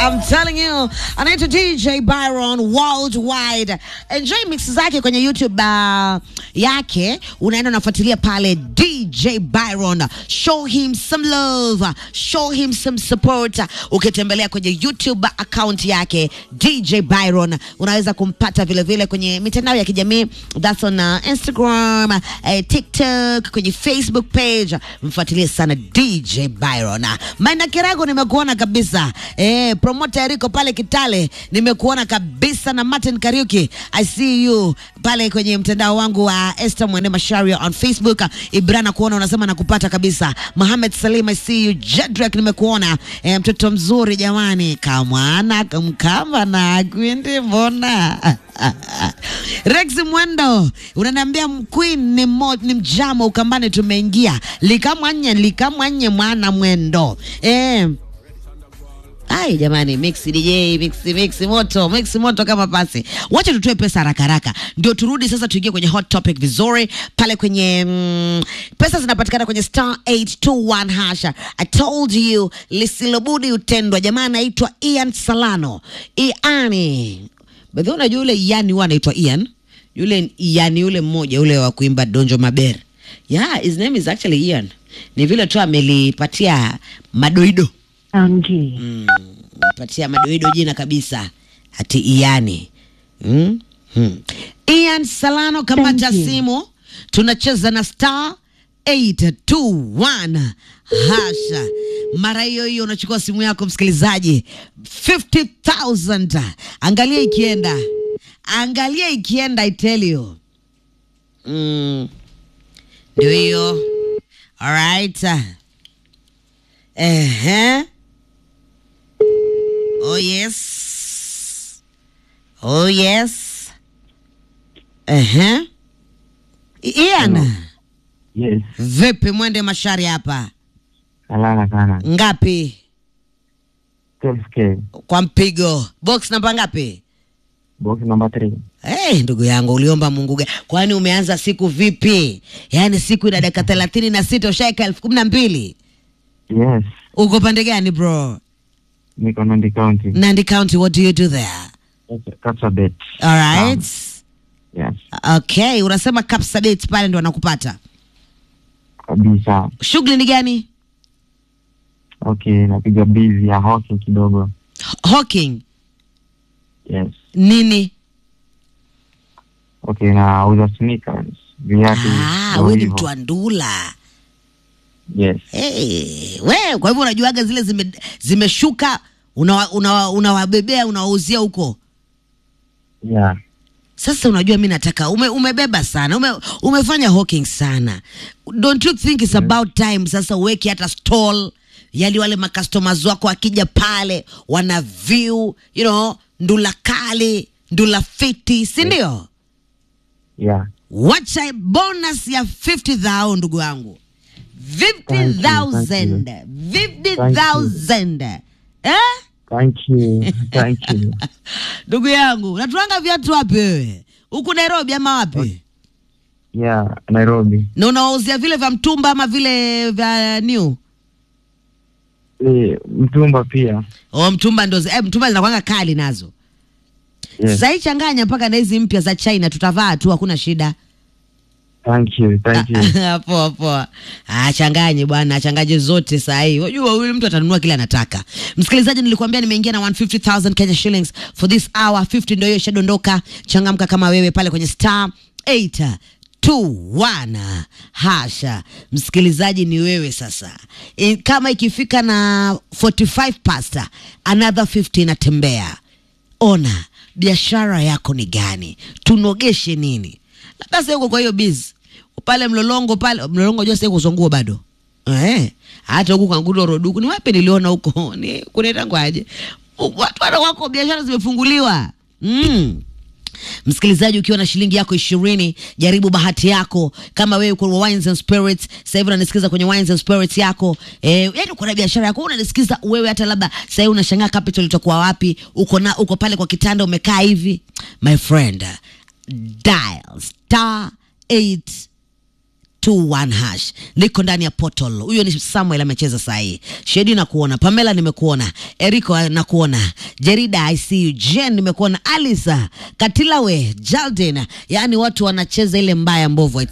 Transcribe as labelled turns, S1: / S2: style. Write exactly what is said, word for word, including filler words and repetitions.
S1: I'm telling you, anaitwa D J Byron worldwide. Enjoy mix zake kwenye YouTube uh, yake. Unaenda unafuatilia pale D J Byron. Show him some love, show him some support. Ukitembelea kwenye YouTube account yake D J Byron, unaweza kumpata vile vile kwenye mitandao ya kijamii. That's on uh, Instagram, uh, TikTok, kwenye Facebook page. Mfuatilie sana D J Byron. Maina Kirago nimekuona kabisa. Eh, promoter Eriko pale Kitale nimekuona kabisa, na Martin Kariuki I see you pale kwenye mtandao wangu wa Esther Mwende Masharia on Facebook. Ibrana kuona unasema nakupata kabisa. Mohamed Salim I see you. Jedrick nimekuona. Eh, mtoto mzuri jamani. Kamwana kamkamba na kwende mbona. Rex Mwendo unaniambia Queen ni, mo, ni mjamo Ukambani tumeingia. Likamwanye likamwanye mwana Mwendo. Eh Ai jamani, mix D J, mix mix moto, mix moto kama pasi. Wacha tutoe pesa haraka haraka ndio turudi sasa tuingie kwenye hot topic vizuri. Pale kwenye mm, pesa zinapatikana kwenye star eight two one hasha. I told you lisilobudi utendwa. Jamaa anaitwa Ian Salano. Iani. Bedhi unajua yule Ian huwa anaitwa Ian. Yule Ian yule mmoja yule wa kuimba Donjo Maber. Yeah, his name is actually Ian. Ni vile tu amelipatia madoido.
S2: Angi.
S1: Mm, patia madoido jina kabisa. Ati Iani. Mm? Hmm. Ian Salano kama jasimu. Tunacheza na star eight two one hasha. Mara hiyo hiyo unachukua simu yako msikilizaji. fifty thousand. Angalia ikienda. Angalia ikienda I tell you. Mm. Ndio hiyo. Alright. Eh. Oh yes. Oh yes. Uh-huh. Ian.
S2: Hello. Yes.
S1: Vipi Mwende Mashari hapa?
S2: Salama sana.
S1: Ngapi?
S2: twelve K.
S1: Kwa mpigo. Box namba ngapi?
S2: Box number three.
S1: Eh, hey, ndugu yangu uliomba Mungu gani? Kwani umeanza siku vipi? Yaani siku ina dakika thelathini na sita ushaika elfu kumi na mbili.
S2: Yes.
S1: Uko pande gani bro?
S2: Niko Nandi County.
S1: Nandi County, what do you do there?
S2: Kapsabet.
S1: All right.
S2: Um, yes.
S1: Okay, unasema Kapsabet pale ndo wanakupata.
S2: Kabisa.
S1: Shughuli ni gani?
S2: Okay, napiga busy ya hawking kidogo.
S1: Hawking?
S2: Yes.
S1: Nini?
S2: Okay, na uza sneakers. Viatu.
S1: Ah, wewe ni mtu andula.
S2: Yes.
S1: Hey, wewe kwa hivyo unajuaga zile zime zimeshuka unawabebea una, una unawauzia huko.
S2: Yeah.
S1: Sasa unajua mimi nataka ume, umebeba sana. Ume, umefanya hawking sana. Don't you think it's about time sasa uweke hata stall yali wale ma customers wako akija pale wana view, you know, ndula kali, ndula fiti, si ndio?
S2: Yeah.
S1: Wacha bonus ya fifty thousand ndugu wangu. fifty thousand. fifty thousand. Eh?
S2: Thank you. Thank you.
S1: Ndugu yangu, unatuanga viatu wapi wewe? Huku Nairobi ama wapi?
S2: Yeah, Nairobi.
S1: Na unawauzia vile vya mtumba ama vile vya new?
S2: Eh, mtumba pia.
S1: Oh, mtumba ndo eh, mtumba zinakuanga kali nazo.
S2: Yes.
S1: Sasa changanya mpaka na hizi mpya za China tutavaa tu, hakuna shida.
S2: Thank you, thank you.
S1: Poa poa. Ah, changanye bwana, changaje zote saa hii. Unajua yule mtu atanunua kile anataka. Msikilizaji, nilikwambia nimeingia na one hundred fifty thousand Kenya shillings for this hour. fifty ndio hiyo shadondoka. Changamka kama wewe pale kwenye star eight two one hasha. Msikilizaji ni wewe sasa. E, kama ikifika na forty-five past another fifty inatembea. Ona, biashara yako ni gani? Tunogeshe nini? Labda sasa uko kwa hiyo busy. Pale Mlolongo pale, Mlolongo jua sasa kuzonguo bado. Eh, hata huko kwa Ngudo Road huko ni wapi niliona huko? Ni kunaita kwaje? Watu wana wako biashara zimefunguliwa. Mm. Msikilizaji, ukiwa na shilingi yako ishirini, jaribu bahati yako. Kama wewe uko Wines and Spirits, sasa hivi unanisikiza kwenye Wines and Spirits yako, eh, yaani uko na biashara yako unanisikiza wewe, hata labda sasa hivi unashangaa capital itakuwa wapi? Uko na uko pale kwa kitanda umekaa hivi. My friend, dial star eight two one hash. Niko ndani ya portal. Huyo ni Samuel amecheza saa hii. Shedi na kuona, Pamela nimekuona, Eriko na kuona, Jerida I see you, Jen nimekuona, Alisa, Katilawe, Jalden. Yani watu wanacheza ile mbaya mbovu.